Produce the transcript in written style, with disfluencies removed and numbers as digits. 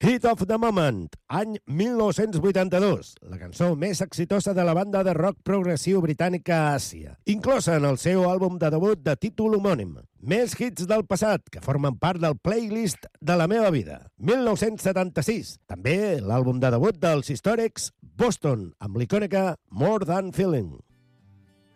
Heat of the Moment, any 1982, la cançó més exitosa de la banda de rock progressiu britànica a Àsia, inclosa en el seu àlbum de debut de títol homònim. Més hits del passat que formen part del playlist de la meva vida. 1976, també l'àlbum de debut dels històrics Boston, amb l'icònica More Than Feeling.